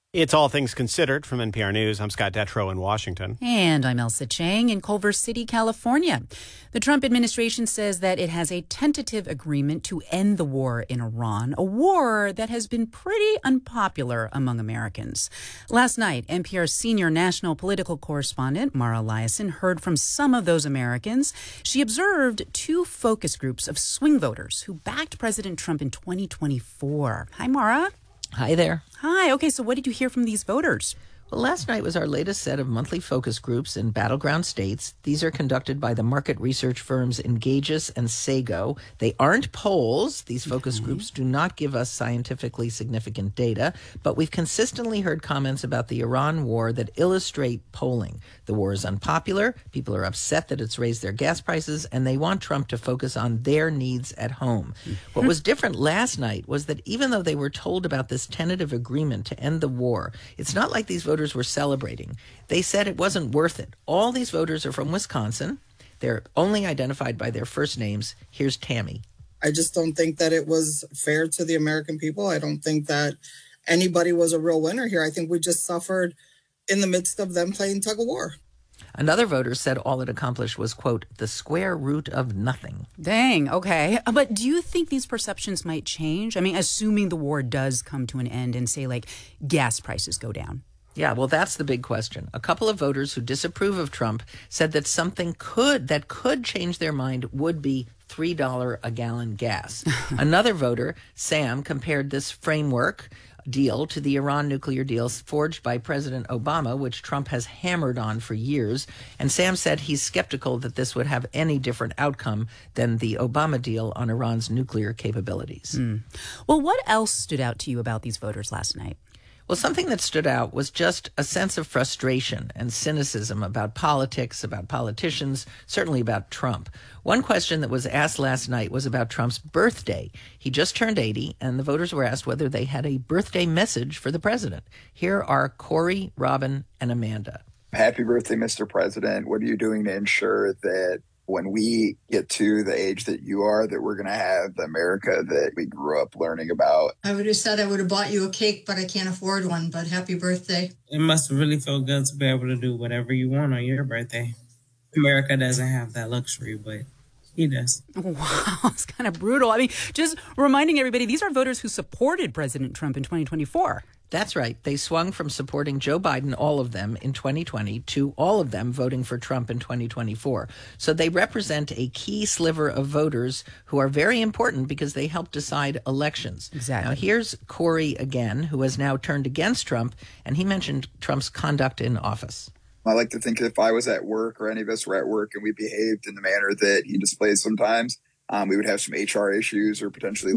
It's All Things Considered from NPR News. I'm Scott Detrow in Washington. And I'm Elsa Chang in Culver City, California. The Trump administration says that it has a tentative agreement to end the war in Iran, a war that has been pretty unpopular among Americans. Last night, NPR's senior national political correspondent, Mara Liasson, heard from some of those Americans. She observed two focus groups of swing voters who backed President Trump in 2024. Hi, Mara. Hi there. Hi. Okay, so what did you hear from these voters? Well, last night was our latest set of monthly focus groups in battleground states. These are conducted by the market research firms Engages and Sago. They aren't polls. These focus groups do not give us scientifically significant data, but we've consistently heard comments about the Iran war that illustrate polling. The war is unpopular. People are upset that it's raised their gas prices, and they want Trump to focus on their needs at home. What was different last night was that even though they were told about this tentative agreement to end the war, it's not like these voters were celebrating. They said it wasn't worth it. All these voters are from Wisconsin. They're only identified by their first names. Here's Tammy. I just don't think that it was fair to the American people. I don't think that anybody was a real winner here. I think we just suffered in the midst of them playing tug of war. Another voter said all it accomplished was, quote, the square root of nothing. Dang, okay. But do you think these perceptions might change? I mean, assuming the war does come to an end and say, like, gas prices go down. Yeah, well, that's the big question. A couple of voters who disapprove of Trump said that something that could change their mind would be $3 a gallon gas. Another voter, Sam, compared this framework deal to the Iran nuclear deals forged by President Obama, which Trump has hammered on for years. And Sam said he's skeptical that this would have any different outcome than the Obama deal on Iran's nuclear capabilities. Well, what else stood out to you about these voters last night? Well, something that stood out was just a sense of frustration and cynicism about politics, about politicians, certainly about Trump. One question that was asked last night was about Trump's birthday. He just turned 80, and the voters were asked whether they had a birthday message for the president. Here are Corey, Robin, and Amanda. Happy birthday, Mr. President. What are you doing to ensure that when we get to the age that you are, that we're going to have the America that we grew up learning about? I would have said I would have bought you a cake, but I can't afford one. But happy birthday. It must really feel good to be able to do whatever you want on your birthday. America doesn't have that luxury, but he does. Wow, it's kind of brutal. I mean, just reminding everybody, these are voters who supported President Trump in 2024. That's right. They swung from supporting Joe Biden, all of them, in 2020, to all of them voting for Trump in 2024. So they represent a key sliver of voters who are very important because they help decide elections. Exactly. Now, here's Corey again, who has now turned against Trump, and he mentioned Trump's conduct in office. I like to think if I was at work or any of us were at work and we behaved in the manner that he displays sometimes, we would have some HR issues or potentially